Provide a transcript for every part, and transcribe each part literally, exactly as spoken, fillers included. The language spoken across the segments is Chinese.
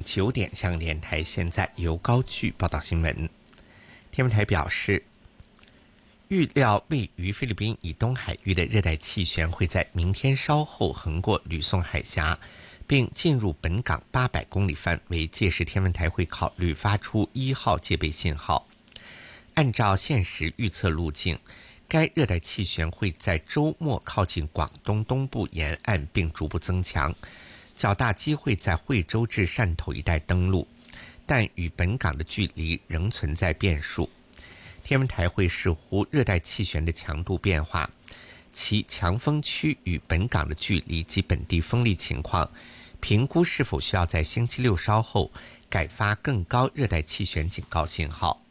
九点，香港电台现在由高炬报道新闻。天文台表示，预料位于菲律宾以东海域的热带气旋会在明天稍后横过吕宋海峡，并进入本港八百公里范围，届时天文台会考虑发出一号戒备信号。按照现时预测路径，该热带气旋会在周末靠近广东东部沿岸，并逐步增强，较大机会在惠州至汕头一带登陆，但与本港的距离仍存在变数。天文台会视乎热带气旋的强度变化、其强风区与本港的距离及本地风力情况，评估是否需要在星期六稍后改发更高热带气旋警告信号。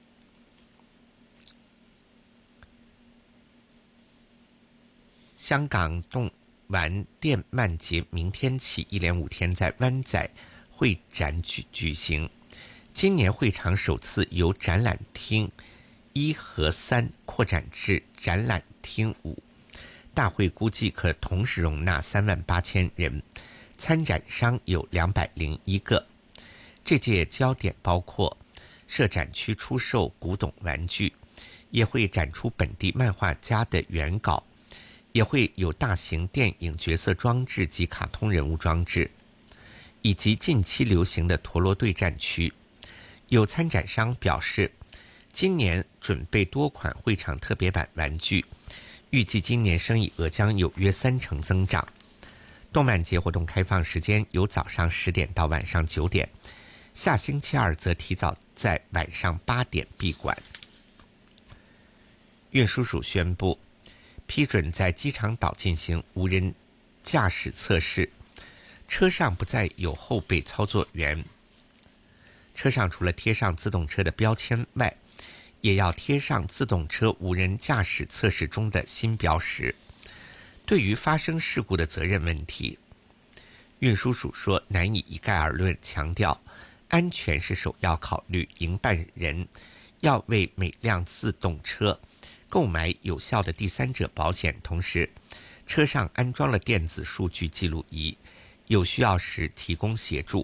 香港动玩电鳗节明天起一连五天在湾仔会展举举行，今年会场首次由展览厅一和三扩展至展览厅五，大会估计可同时容纳三万八千人，参展商有两百零一个。这届焦点包括设展区出售古董玩具，也会展出本地漫画家的原稿，也会有大型电影角色装置及卡通人物装置，以及近期流行的陀螺对战区。有参展商表示，今年准备多款会场特别版玩具，预计今年生意额将有约三成增长。动漫节活动开放时间由早上十点到晚上九点，下星期二则提早在晚上八点闭馆。运输署宣布批准在机场岛进行无人驾驶测试，车上不再有后备操作员，车上除了贴上自动车的标签外，也要贴上自动车无人驾驶测试中的新标识。对于发生事故的责任问题，运输署说难以一概而论，强调安全是首要考虑，营办人要为每辆自动车购买有效的第三者保险，同时车上安装了电子数据记录仪，有需要时提供协助。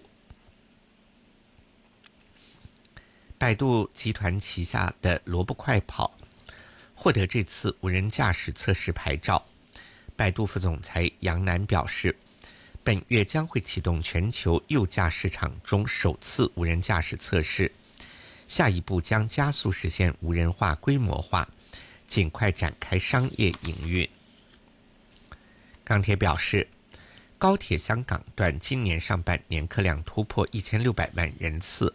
百度集团旗下的萝卜快跑获得这次无人驾驶测试牌照。百度副总裁杨楠表示，本月将会启动全球右驾市场中首次无人驾驶测试，下一步将加速实现无人化规模化，尽快展开商业营运。港铁表示，高铁香港段今年上半年客量突破一千六百万人次，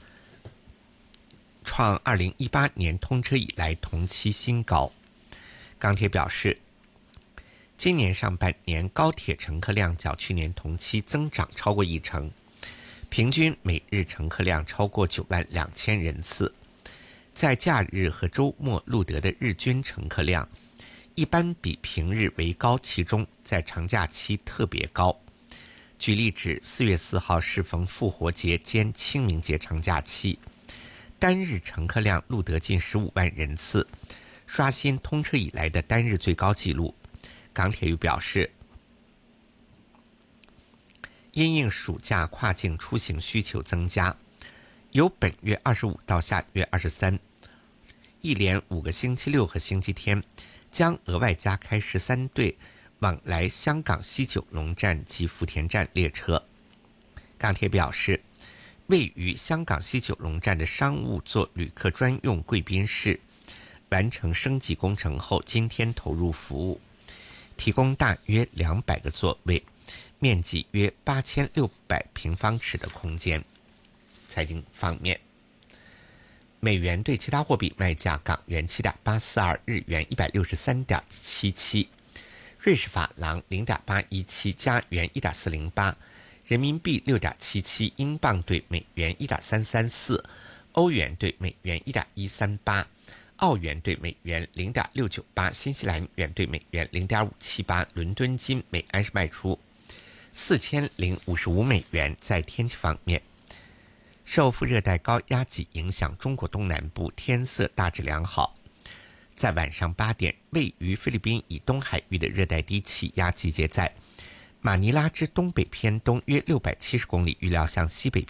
创二零一八年通车以来同期新高。港铁表示，今年上半年高铁乘客量较去年同期增长超过一成，平均每日乘客量超过九万两千人次。在假日和周末录得的日均乘客量一般比平日为高，其中在长假期特别高。举例指四月四号适逢复活节兼清明节长假期，单日乘客量录得近十五万人次，刷新通车以来的单日最高纪录。港铁又表示，因应暑假跨境出行需求增加，由本月二十五到下月二十三，一连五个星期六和星期天，将额外加开十三对往来香港西九龙站及福田站列车。港铁表示，位于香港西九龙站的商务座旅客专用贵宾室完成升级工程后，今天投入服务，提供大约两百个座位，面积约八千六百平方尺的空间。财经方面，美元对其他货币卖价：港元七点八四二，日元一百六十三点七七，瑞士法郎零点八一七，加元一点四零八，人民币六点七七，英镑对美元一点三三四，欧元对美元一点一三八，澳元对美元零点六九八，新西兰元对美元零点五七八。伦敦金每安士卖出四千零五十五美元。在天气方面，受副热带高压脊影响，中国东南部天色大致良好。在晚上八点，位于菲律宾以东海域的热带低气压集结在马尼拉之东北偏东约六百七十公里，预料向西北偏